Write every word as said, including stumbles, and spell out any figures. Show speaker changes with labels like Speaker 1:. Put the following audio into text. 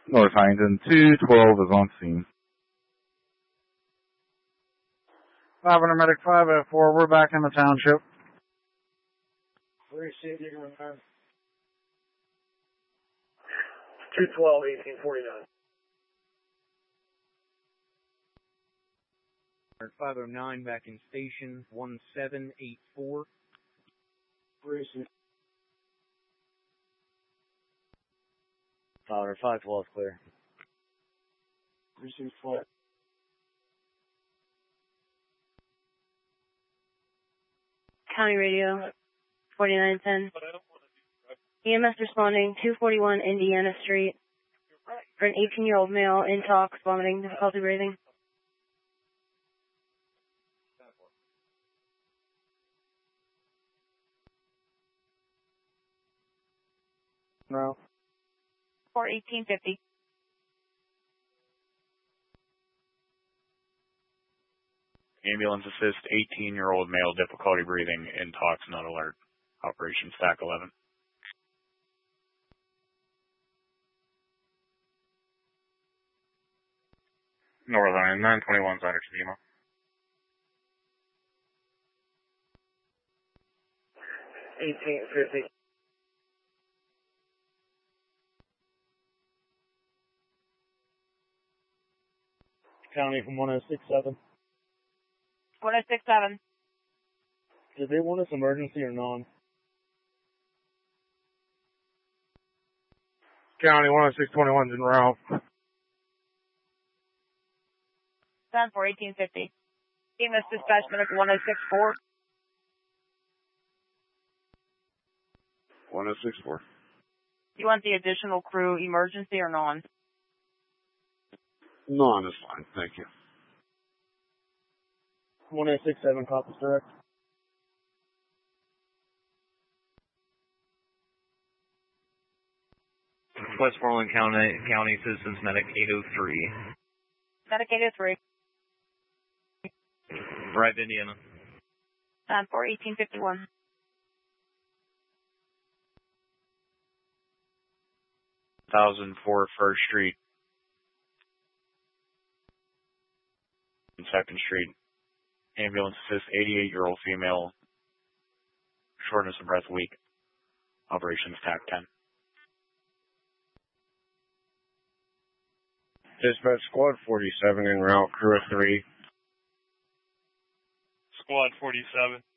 Speaker 1: North Huntington two twelve is on scene.
Speaker 2: five hundred medic five oh four, we're back in the township.
Speaker 3: two twelve, eighteen forty-nine.
Speaker 4: five oh nine back in station, one seven eight four.
Speaker 3: Fowler, five twelve clear. Precinct twelve.
Speaker 5: County radio, forty-nine ten. E M S responding, two forty-one Indiana Street, for an eighteen-year-old male, intox, vomiting, difficulty breathing.
Speaker 2: No.
Speaker 5: For eighteen fifty.
Speaker 6: Ambulance assist, eighteen-year-old male, difficulty breathing, intox, not alert. Operation Stack eleven. Northern, nine twenty-one Zydex Lima.
Speaker 3: eighteen fifty. County from one oh six seven.
Speaker 5: one oh six seven.
Speaker 3: Did they want us emergency or non?
Speaker 2: County one oh six twenty-one's in route.
Speaker 5: Stand for eighteen fifty. E M S dispatch medical one oh six four.
Speaker 1: one oh six four.
Speaker 5: You want the additional crew emergency or non?
Speaker 1: Non is fine, thank you.
Speaker 3: one oh six seven, copies direct.
Speaker 7: Westmoreland County, County Citizens Medic eight oh three.
Speaker 5: Medic eight oh three.
Speaker 7: Right, Indiana.
Speaker 5: Stand for eighteen fifty-one.
Speaker 6: one thousand four First Street. Second Street. Ambulance assist, eighty-eight-year-old female. Shortness of breath, weak. Operations T A C ten.
Speaker 1: Dispatch squad forty-seven en route, crew of three.
Speaker 8: Squad forty-seven.